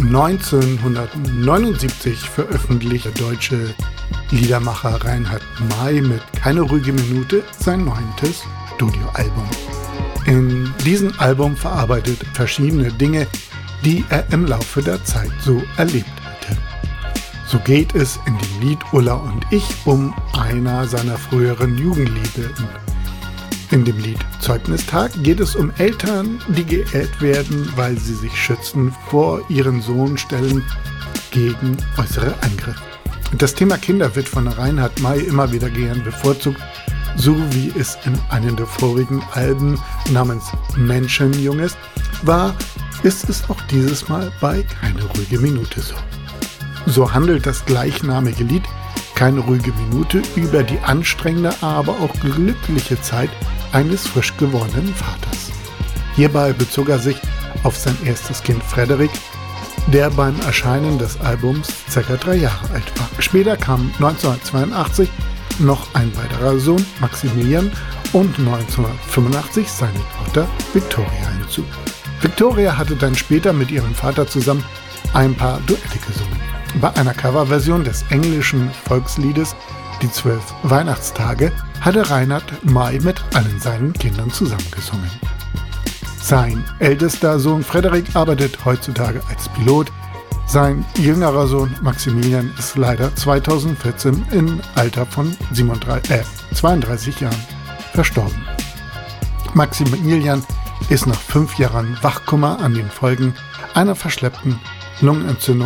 1979 veröffentlichte der deutsche Liedermacher Reinhard May mit Keine ruhige Minute sein 9. Studioalbum. In diesem Album verarbeitet verschiedene Dinge, die er im Laufe der Zeit so erlebt hatte. So geht es in dem Lied Ulla und ich um einer seiner früheren Jugendliebe. In dem Lied Zeugnistag geht es um Eltern, die geehrt werden, weil sie sich schützen vor ihren Sohn stellen gegen äußere Eingriffe. Das Thema Kinder wird von Reinhard May immer wieder gern bevorzugt, so wie es in einem der vorigen Alben namens Menschenjunges war, ist es auch dieses Mal bei Keine ruhige Minute so. So handelt das gleichnamige Lied Keine ruhige Minute über die anstrengende, aber auch glückliche Zeit eines frisch gewordenen Vaters. Hierbei bezog er sich auf sein erstes Kind Frederik, der beim Erscheinen des Albums ca. 3 Jahre alt war. Später kam 1982 noch ein weiterer Sohn, Maximilian, und 1985 seine Tochter Victoria hinzu. Victoria hatte dann später mit ihrem Vater zusammen ein paar Duette gesungen. Bei einer Coverversion des englischen Volksliedes Die 12 Weihnachtstage hatte Reinhard May mit allen seinen Kindern zusammengesungen. Sein ältester Sohn Frederik arbeitet heutzutage als Pilot. Sein jüngerer Sohn Maximilian ist leider 2014 im Alter von 32 Jahren verstorben. Maximilian ist nach 5 Jahren Wachkummer an den Folgen einer verschleppten Lungenentzündung